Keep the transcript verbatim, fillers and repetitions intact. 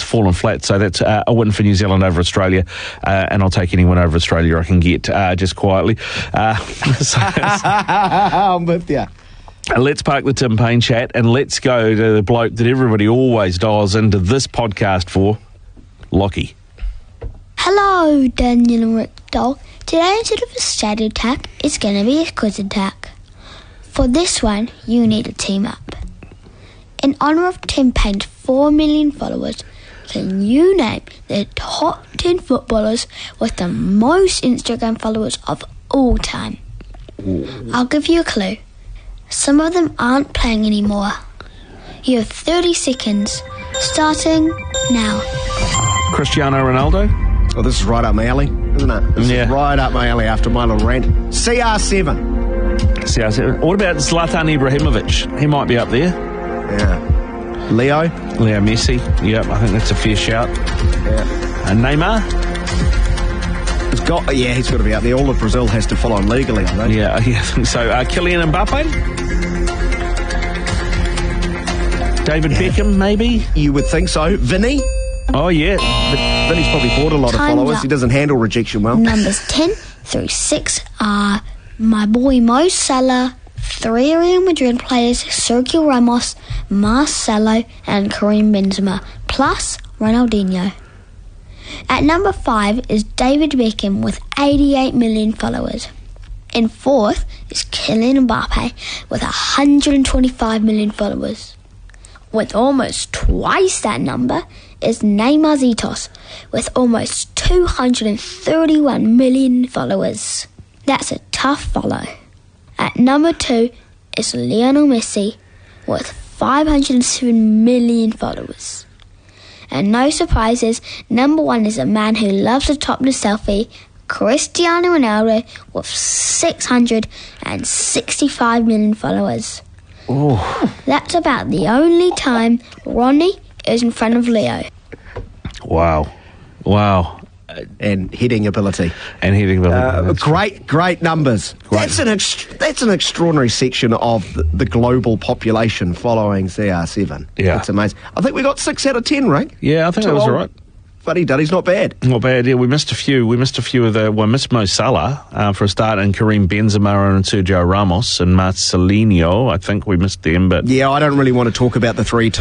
fallen flat. So that's uh, a win for New Zealand over Australia, uh, and I'll take any win over Australia I can get, uh, just quietly. Uh, so I'm with you. Let's park the Tim Payne chat and let's go to the bloke that everybody always dials into this podcast for, Lockie. Hello, Daniel and Rick Dog. Today, instead of a stat attack, it's going to be a quiz attack. For this one, you need to team up. In honour of Tim Payne's four million followers, can you name the top ten footballers with the most Instagram followers of all time? Ooh. I'll give you a clue. Some of them aren't playing anymore. You have thirty seconds, starting now. Cristiano Ronaldo? Oh, this is right up my alley, isn't it? This yeah. is right up my alley after my little rant. C R seven. C R seven. What about Zlatan Ibrahimovic? He might be up there. Yeah. Leo? Leo Messi. Yep, I think that's a fair shout. Yeah. And Neymar? It's got, yeah, he's got to be up there. All of Brazil has to follow him legally, I think. Yeah, yeah, I think so. Uh, Kylian Mbappe? David yeah. Beckham, maybe? You would think so. Vinny? Oh, yeah. Vinny's probably bought a lot Time's of followers. Up. He doesn't handle rejection well. Numbers ten through six are my boy Mo Salah, three Real Madrid players, Sergio Ramos, Marcelo, and Karim Benzema, plus Ronaldinho. At number five is David Beckham with eighty-eight million followers. In fourth is Kylian Mbappe with one hundred twenty-five million followers. With almost twice that number is Neymar Zitos with almost two hundred thirty-one million followers. That's a tough follow. At number two is Lionel Messi with five hundred seven million followers. And no surprises, number one is a man who loves a topless selfie, Cristiano Ronaldo with six hundred sixty-five million followers. Ooh. That's about the only time Ronnie is in front of Leo. Wow. Wow. And hitting ability. And hitting ability. Uh, great, great numbers. Great. That's an ex- that's an extraordinary section of the, the global population following C R seven. Yeah. That's amazing. I think we got six out of ten, Rick. Yeah, I think Too that was old. all right. Fuddy Duddy's not bad. Not bad, yeah. We missed a few. We missed a few of the... Well, missed Mo Salah uh, for a start, and Karim Benzema and Sergio Ramos and Marcelinho. I think we missed them, but... Yeah, I don't really want to talk about the three